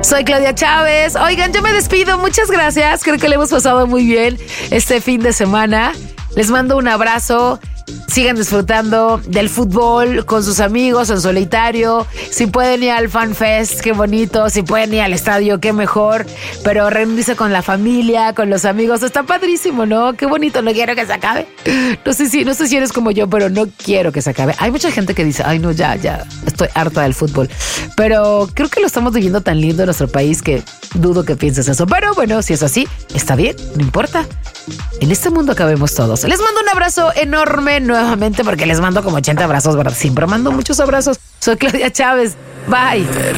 Soy Claudia Chávez. Oigan, yo me despido. Muchas gracias. Creo que le hemos pasado muy bien este fin de semana. Les mando un abrazo. Sigan disfrutando del fútbol con sus amigos en solitario. Si pueden ir al Fan Fest, qué bonito. Si pueden ir al estadio, qué mejor. Pero reunirse con la familia, con los amigos. Está padrísimo, ¿no? Qué bonito. No quiero que se acabe. No sé si eres como yo, pero no quiero que se acabe. Hay mucha gente que dice, ay no, ya, estoy harta del fútbol. Pero creo que lo estamos viviendo tan lindo en nuestro país que dudo que pienses eso. Pero bueno, si es así, está bien, no importa. En este mundo acabemos todos. Les mando un abrazo enorme nuevamente porque les mando como 80 abrazos, ¿verdad? Siempre mando muchos abrazos. Soy Claudia Chávez. Bye.